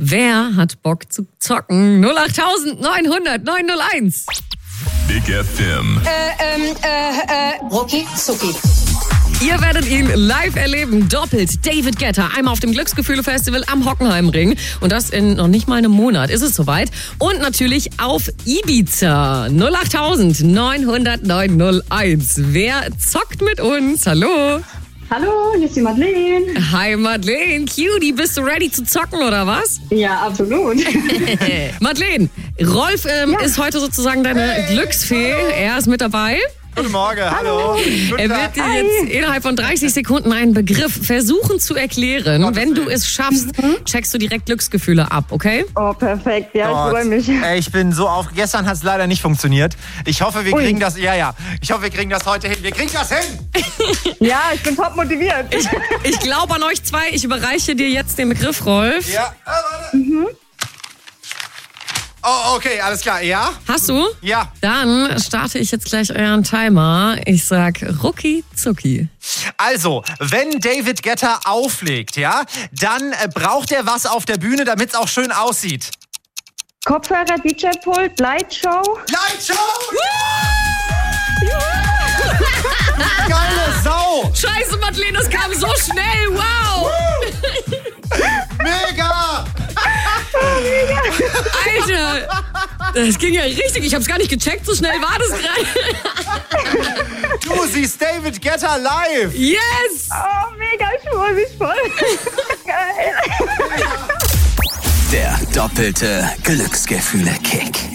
Wer hat Bock zu zocken? 08900 901. Big FM. Rucki Zucki. Ihr werdet ihn live erleben, doppelt. David Guetta, einmal auf dem Glücksgefühle-Festival am Hockenheimring. Und das in noch nicht mal einem Monat ist es soweit. Und natürlich auf Ibiza. 08000 900 901. Wer zockt mit uns? Hallo. Hallo, hier ist die Madeleine. Hi Madeleine, Cutie, bist du ready zu zocken oder was? Ja, absolut. Madeleine, Rolf ist heute sozusagen deine Glücksfee. Er ist mit dabei. Guten Morgen, hallo. Er wird dir jetzt innerhalb von 30 Sekunden einen Begriff versuchen zu erklären. Wenn du es schaffst, checkst du direkt Glücksgefühle ab, okay? Oh, perfekt. Ja, ich freue mich. Ey, ich bin so auf. Gestern hat es leider nicht funktioniert. Ich hoffe, wir kriegen das. Ich hoffe, wir kriegen das heute hin. Wir kriegen das hin! Ja, ich bin top motiviert. Ich glaube an euch zwei. Ich überreiche dir jetzt den Begriff, Rolf. Ja, warte. Oh, okay, alles klar. Ja? Hast du? Ja. Dann starte ich jetzt gleich euren Timer. Ich sag Rucki Zucki. Also, wenn David Guetta auflegt, ja, dann braucht er was auf der Bühne, damit es auch schön aussieht. Kopfhörer, DJ-Pult, Lightshow. Lightshow! Geile Sau! Scheiße, Madeleine, das kam so schnell. Wow! Mega! Alter! Das ging ja richtig. Ich hab's gar nicht gecheckt. So schnell war das gerade. Du siehst David Guetta live! Yes! Oh, mega, ich freue mich voll. Geil. Der doppelte Glücksgefühle-Kick.